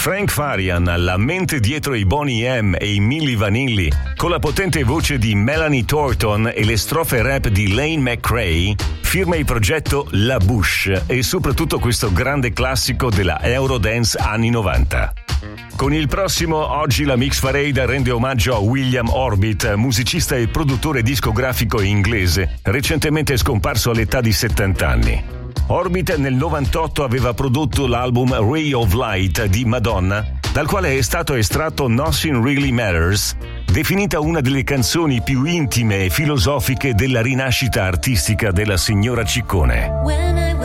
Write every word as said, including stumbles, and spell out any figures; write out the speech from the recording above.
Frank Farian, la mente dietro i Boney M e i Milli Vanilli, con la potente voce di Melanie Thornton e le strofe rap di Lane McRae, firma il progetto La Bush e soprattutto questo grande classico della Eurodance anni novanta. Con il prossimo Oggi la Mix Parade rende omaggio a William Orbit, musicista e produttore discografico inglese, recentemente scomparso all'età di settanta anni. Orbit nel novantotto aveva prodotto l'album Ray of Light di Madonna, dal quale è stato estratto Nothing Really Matters, definita una delle canzoni più intime e filosofiche della rinascita artistica della signora Ciccone.